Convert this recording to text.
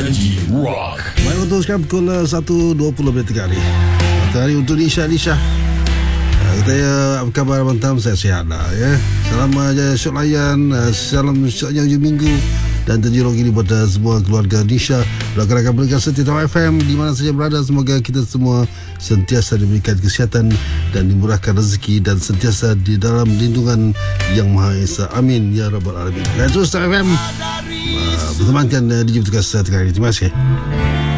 Energy Rock. Baik, untuk sekarang pukul 1.20 hari. Hari untuk Nisha. Katanya, apa khabar Abang Tam? Saya sihat lah ya. Salam syok layan, salam syoknya hujung minggu. Dan terjurung ini buat semua keluarga Nisha, rakan-rakan pendengar setia Tama FM di mana saja berada. Semoga kita semua sentiasa diberikan kesihatan dan dimurahkan rezeki dan sentiasa di dalam lindungan Yang Maha Esa. Amin ya rabbal alamin. Dan terus Tama FM bertemankan DJ Tugas tengah hari. Terima kasih.